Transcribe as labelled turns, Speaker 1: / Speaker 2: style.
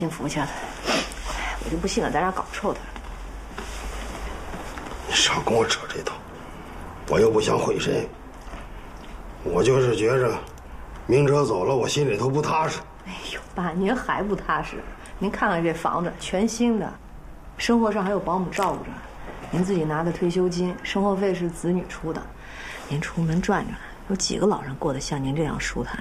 Speaker 1: 幸福去了。我就不信了，咱俩搞臭他。
Speaker 2: 你少跟我扯这套，我又不想毁谁。我就是觉着，明哲走了，我心里头不踏实。
Speaker 1: 哎呦，爸，您还不踏实？您看看这房子，全新的，生活上还有保姆照顾着，您自己拿的退休金，生活费是子女出的，您出门转转，有几个老人过得像您这样舒坦？